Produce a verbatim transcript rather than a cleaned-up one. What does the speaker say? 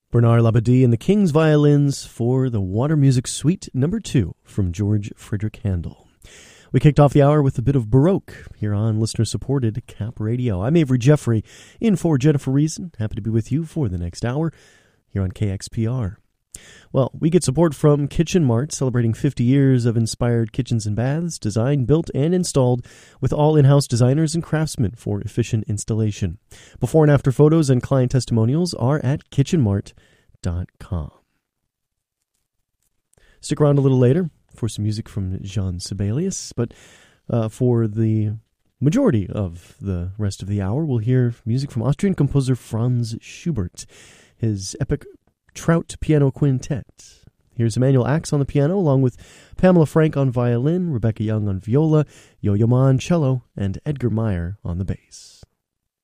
Bernard Labadie and the King's Violins for the Water Music Suite number two from George Frideric Handel. We kicked off the hour with a bit of Baroque here on listener-supported Cap Radio. I'm Avery Jeffrey, in for Jennifer Reason. Happy to be with you for the next hour here on K X P R. Well, we get support from Kitchen Mart, celebrating fifty years of inspired kitchens and baths, designed, built, and installed with all in-house designers and craftsmen for efficient installation. Before and after photos and client testimonials are at kitchen mart dot com. Stick around a little later for some music from Jean Sibelius, but uh, for the majority of the rest of the hour, we'll hear music from Austrian composer Franz Schubert, his epic Trout Piano Quintet. Here's Emmanuel Axe on the piano, along with Pamela Frank on violin, Rebecca Young on viola, Yo-Yo Ma on cello, and Edgar Meyer on the bass.